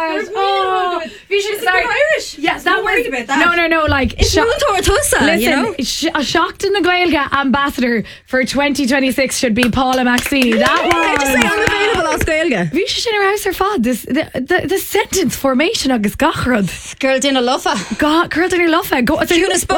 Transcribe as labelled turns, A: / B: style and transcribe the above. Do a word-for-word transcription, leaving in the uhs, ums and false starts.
A: God. Oh, you should sorry.
B: Irish.
A: Yes, that
B: I'm worried
A: was
B: about that.
A: No, no, no. Like
B: It's
A: sho-
B: Múltóir Tusa,
A: Listen,
B: you know.
A: sh- a shocked in the Gaelga ambassador for twenty twenty-six should be Paula Maxine. That
B: I just say
A: one.
B: unavailable as Gaelga.
A: Bhí sé sin ar house ar fad this the, the, the sentence formation agus gachrod
B: Girl dinna luffa.
A: ga curled in your love go
B: Fiúna